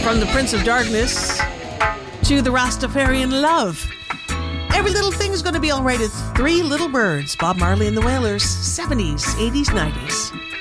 From the Prince of Darkness to the Rastafarian Love. Every Little Thing's Gonna Be Alright. It's Three Little Birds. Bob Marley and the Wailers. 70s, 80s, 90s.